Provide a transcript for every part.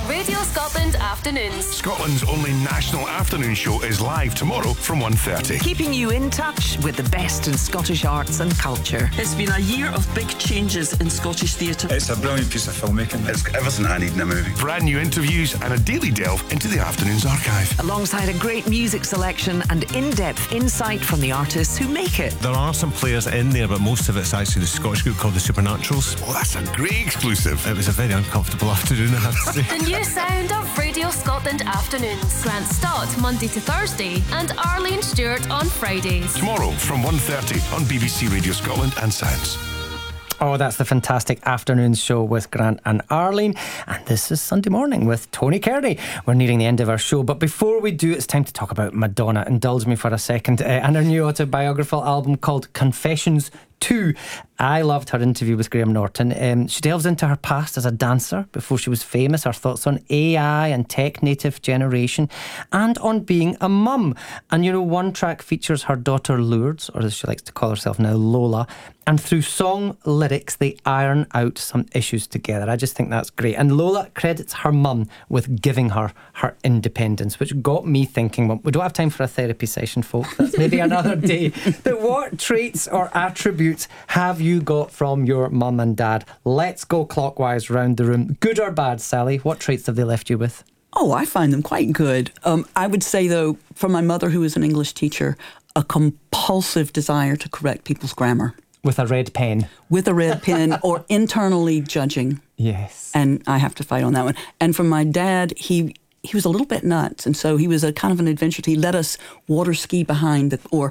Radio Scotland Afternoons. Scotland's only national afternoon show is live tomorrow from 1:30. Keeping you in touch with the best in Scottish arts and culture. It's been a year of big changes in Scottish theatre. It's a brilliant piece of filmmaking. It's everything I need in a movie. Brand new interviews and a daily delve into the afternoon's archive. Alongside a great music selection and in-depth insight from the artists who make it. There are some players in there, but most of it's actually the Scottish group called the Supernaturals. Well, that's a great exclusive. It was a very uncomfortable afternoon, I have to say. The new sound of Radio Scotland Afternoons. Grant Stott, Monday to Thursday, and Arlene Stewart on Fridays. Tomorrow from 1:30 on BBC Radio Scotland and Sounds. Oh, that's the fantastic afternoon show with Grant and Arlene. And this is Sunday Morning with Tony Kearney. We're nearing the end of our show, but before we do, it's time to talk about Madonna. Indulge me for a second. And her new autobiographical album called Confessions 2. I loved her interview with Graham Norton. She delves into her past as a dancer before she was famous, her thoughts on AI and tech-native generation, and on being a mum. And, you know, one track features her daughter Lourdes, or as she likes to call herself now, Lola. And through song lyrics, they iron out some issues together. I just think that's great. And Lola credits her mum with giving her her independence, which got me thinking, well, we don't have time for a therapy session, folks. That's maybe another day. But what traits or attributes have you got from your mum and dad? Let's go clockwise round the room. Good or bad, Sally? What traits have they left you with? Oh, I find them quite good. I would say, though, from my mother, who was an English teacher, a compulsive desire to correct people's grammar. With a red pen. With a red pen, or internally judging. Yes. And I have to fight on that one. And from my dad, he was a little bit nuts, and so he was a kind of an adventurer. He let us water ski behind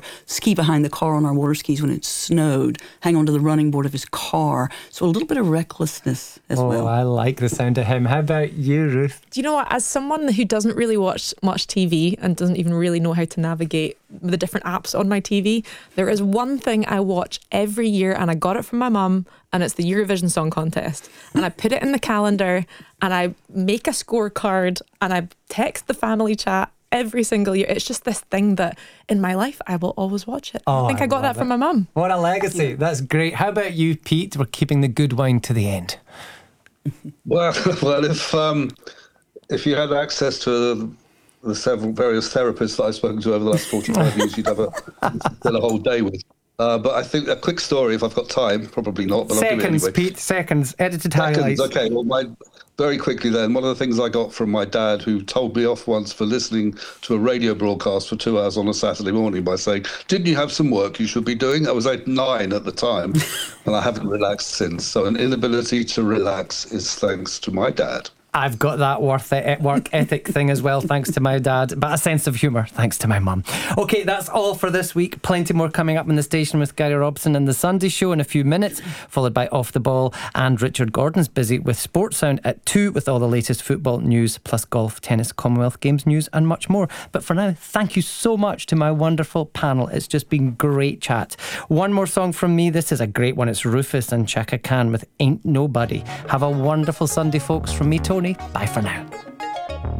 the car on our water skis when it snowed, hang onto the running board of his car. So a little bit of recklessness as well. Oh, I like the sound of him. How about you, Ruth? Do you know what? As someone who doesn't really watch much TV and doesn't even really know how to navigate the different apps on my TV, there is one thing I watch every year, and I got it from my mum, and it's the Eurovision Song Contest. And I put it in the calendar, and I make a scorecard, and I text the family chat every single year. It's just this thing that in my life I will always watch it. Oh, I think I got that from my mum. What a legacy. That's great. How about you, Pete? We're keeping the good wine to the end. Well, if you had access to the several various therapists that I've spoken to over the last 45 years, you'd have a whole day with. But I think a quick story, if I've got time, probably not, but seconds, I'll do it anyway. Pete, seconds, edited highlights. Okay, well, very quickly then, one of the things I got from my dad, who told me off once for listening to a radio broadcast for 2 hours on a Saturday morning by saying, "Didn't you have some work you should be doing?" I was 9 at the time, and I haven't relaxed since. So an inability to relax is thanks to my dad. I've got that work ethic thing as well, thanks to my dad, but a sense of humour, thanks to my mum. Okay, that's all for this week. Plenty more coming up in the station with Gary Robson and The Sunday Show in a few minutes, followed by Off the Ball, and Richard Gordon's busy with Sports Sound at 2 with all the latest football news, plus golf, tennis, Commonwealth Games news and much more. But for now, thank you so much to my wonderful panel. It's just been great chat. One more song from me. This is a great one. It's Rufus and Chaka Khan with Ain't Nobody. Have a wonderful Sunday, folks. From me, Tony. Bye for now.